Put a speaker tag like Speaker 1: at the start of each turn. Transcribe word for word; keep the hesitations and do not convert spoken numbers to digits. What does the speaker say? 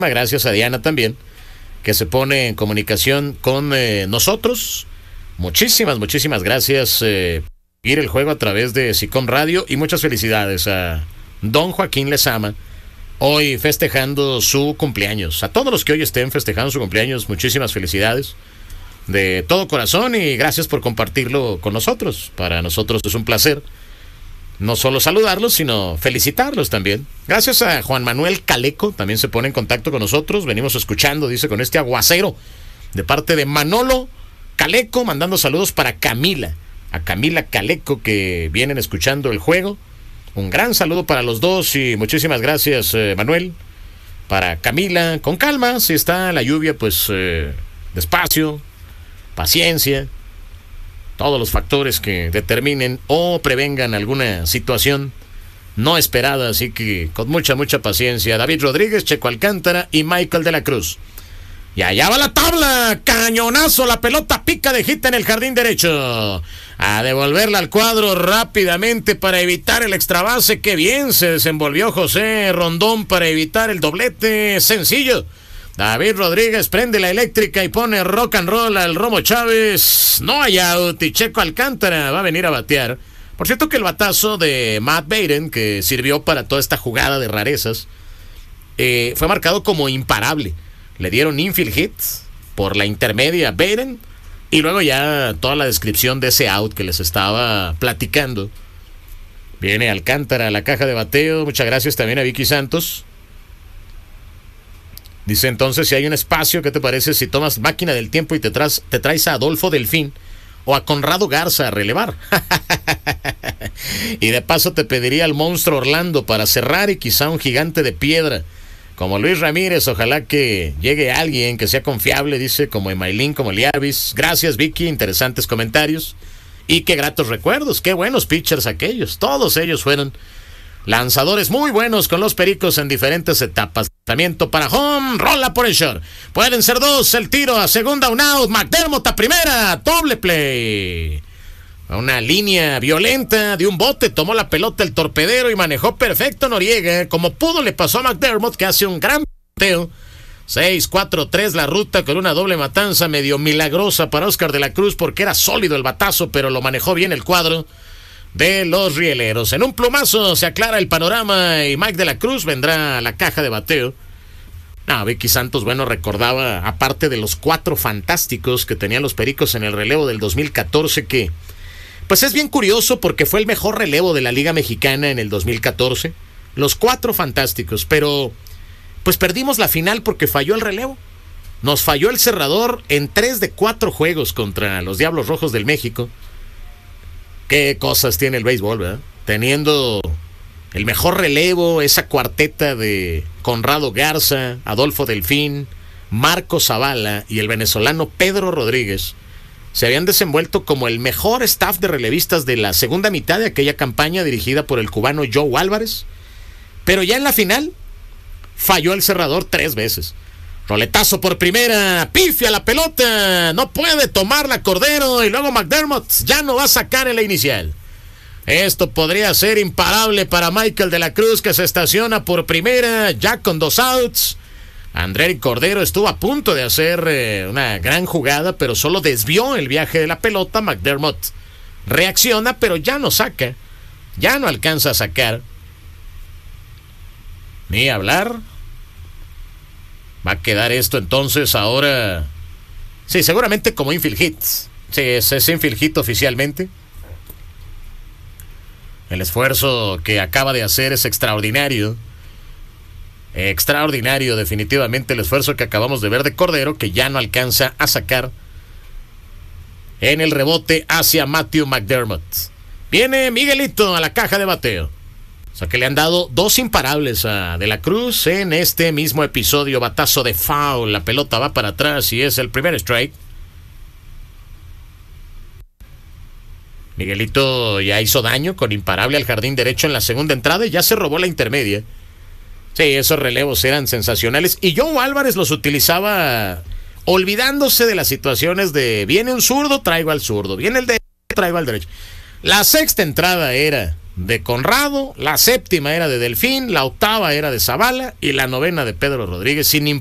Speaker 1: Gracias a Diana también, que se pone en comunicación con eh, nosotros. Muchísimas, muchísimas gracias. Eh, ir el juego a través de SICOM Radio y muchas felicidades a don Joaquín Lezama, hoy festejando su cumpleaños. A todos los que hoy estén festejando su cumpleaños, muchísimas felicidades de todo corazón y gracias por compartirlo con nosotros. Para nosotros es un placer no solo saludarlos, sino felicitarlos también. Gracias a Juan Manuel Caleco, también se pone en contacto con nosotros. Venimos escuchando, dice, con este aguacero, de parte de Manolo Caleco, mandando saludos para Camila. A Camila Caleco, que vienen escuchando el juego. Un gran saludo para los dos y muchísimas gracias, eh, Manuel. Para Camila, con calma, si está la lluvia, pues eh, despacio, paciencia. Todos los factores que determinen o prevengan alguna situación no esperada, así que con mucha, mucha paciencia. David Rodríguez, Checo Alcántara y Michael de la Cruz. Y allá va la tabla, cañonazo, la pelota pica de hit en el jardín derecho. A devolverla al cuadro rápidamente para evitar el extrabase. Qué bien se desenvolvió José Rondón para evitar el doblete sencillo. David Rodríguez prende la eléctrica y pone rock and roll al Romo Chávez. No hay out y Checo Alcántara va a venir a batear. Por cierto que el batazo de Matt Baden, que sirvió para toda esta jugada de rarezas, eh, fue marcado como imparable. Le dieron infield hit por la intermedia Baden y luego ya toda la descripción de ese out que les estaba platicando. Viene Alcántara a la caja de bateo. Muchas gracias también a Vicky Santos. Dice entonces, si hay un espacio, ¿qué te parece si tomas máquina del tiempo y te, traes, te traes a Adolfo Delfín o a Conrado Garza a relevar? Y de paso te pediría al monstruo Orlando para cerrar y quizá un gigante de piedra como Luis Ramírez. Ojalá que llegue alguien que sea confiable, dice, como Emailín, como Liarvis. Gracias, Vicky, interesantes comentarios y qué gratos recuerdos, qué buenos pitchers aquellos. Todos ellos fueron lanzadores muy buenos con los Pericos en diferentes etapas. Lanzamiento para home, rola por el short. Pueden ser dos, el tiro a segunda, un out. McDermott a primera, doble play. Una línea violenta de un bote, tomó la pelota el torpedero y manejó perfecto Noriega. Como pudo le pasó a McDermott, que hace un gran bateo. seis cuatro tres la ruta con una doble matanza medio milagrosa para Oscar de la Cruz porque era sólido el batazo, pero lo manejó bien el cuadro de los rieleros. En un plumazo se aclara el panorama y Mike de la Cruz vendrá a la caja de bateo. No, Vicky Santos, bueno, recordaba, aparte de los cuatro fantásticos que tenían los Pericos en el relevo del dos mil catorce, que pues es bien curioso porque fue el mejor relevo de la Liga Mexicana en el dos mil catorce. Los cuatro fantásticos, pero pues perdimos la final porque falló el relevo. Nos falló el cerrador en tres de cuatro juegos contra los Diablos Rojos del México. Qué cosas tiene el béisbol, ¿verdad? Teniendo el mejor relevo, esa cuarteta de Conrado Garza, Adolfo Delfín, Marco Zavala y el venezolano Pedro Rodríguez, se habían desenvuelto como el mejor staff de relevistas de la segunda mitad de aquella campaña dirigida por el cubano Joe Álvarez. Pero ya en la final falló el cerrador tres veces. Roletazo por primera, pifia la pelota, no puede tomarla Cordero y luego McDermott ya no va a sacar en la inicial. Esto podría ser imparable para Michael de la Cruz, que se estaciona por primera ya con dos outs. Andrés Cordero estuvo a punto de hacer eh, una gran jugada, pero solo desvió el viaje de la pelota. McDermott reacciona, pero ya no saca, ya no alcanza a sacar. Ni hablar. Va a quedar esto entonces ahora. Sí, seguramente como infield hit. Sí, es, es infield hit oficialmente. El esfuerzo que acaba de hacer es extraordinario. Extraordinario, definitivamente, el esfuerzo que acabamos de ver de Cordero, que ya no alcanza a sacar en el rebote hacia Matthew McDermott. Viene Miguelito a la caja de bateo. O sea que le han dado dos imparables a De la Cruz en este mismo episodio. Batazo de foul, la pelota va para atrás y es el primer strike. Miguelito ya hizo daño con imparable al jardín derecho en la segunda entrada y ya se robó la intermedia. Sí, esos relevos eran sensacionales y Joe Álvarez los utilizaba olvidándose de las situaciones de viene un zurdo, traigo al zurdo, viene el derecho, traigo al derecho. La sexta entrada era de Conrado, la séptima era de Delfín, la octava era de Zavala y la novena de Pedro Rodríguez, sin